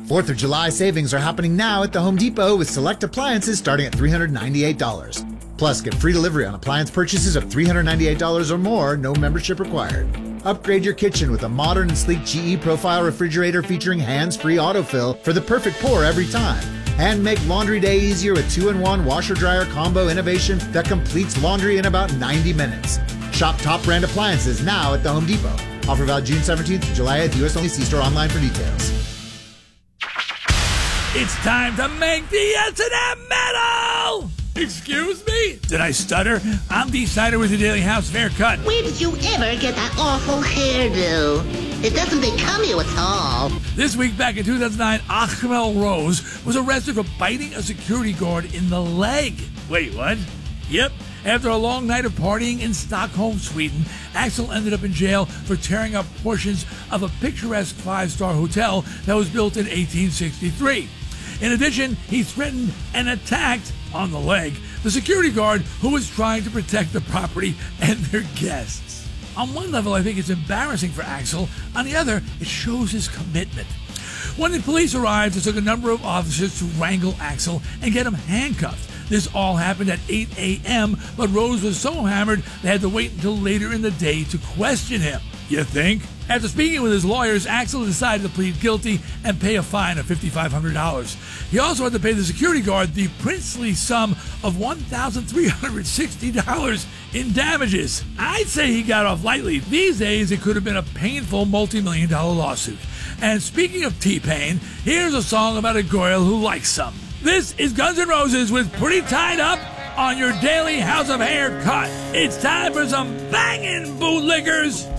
4th of July savings are happening now at the Home Depot with select appliances starting at $398. Plus, get free delivery on appliance purchases of $398 or more, no membership required. Upgrade your kitchen with a modern and sleek GE Profile refrigerator featuring hands-free autofill for the perfect pour every time. And make laundry day easier with 2-in-1 washer-dryer combo innovation that completes laundry in about 90 minutes. Shop top brand appliances now at the Home Depot. Offer valid June 17th to July 8th. U.S. only. See store online for details. It's time to make the S&M medal! Excuse me? Did I stutter? I'm Dee Snider with the Daily House of Haircut. Where did you ever get that awful hairdo? It doesn't become you at all. This week back in 2009, Achmel Rose was arrested for biting a security guard in the leg. Wait, what? Yep. After a long night of partying in Stockholm, Sweden, Axel ended up in jail for tearing up portions of a picturesque 5-star hotel that was built in 1863. In addition, he threatened and attacked, on the leg, the security guard who was trying to protect the property and their guests. On one level, I think it's embarrassing for Axel. On the other, it shows his commitment. When the police arrived, it took a number of officers to wrangle Axel and get him handcuffed. This all happened at 8 a.m., but Rose was so hammered they had to wait until later in the day to question him. You think? After speaking with his lawyers, Axel decided to plead guilty and pay a fine of $5,500. He also had to pay the security guard the princely sum of $1,360 in damages. I'd say he got off lightly. These days, it could have been a painful multi-million-dollar lawsuit. And speaking of T-Pain, here's a song about a girl who likes some. This is Guns N' Roses with Pretty Tied Up on your Daily House of Haircut. It's time for some banging bootlickers.